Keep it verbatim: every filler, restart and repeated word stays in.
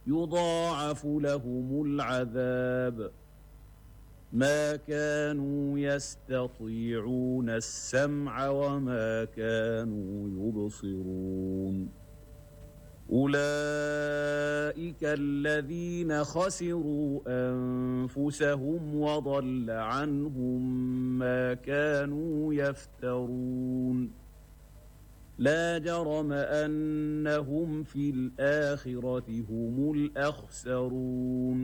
يضاعف لهم العذاب ما كانوا يستطيعون السمع وما كانوا يبصرون أولئك الذين خسروا أنفسهم وضل عنهم ما كانوا يفترون لا جرم أنهم في الآخرة هم الأخسرون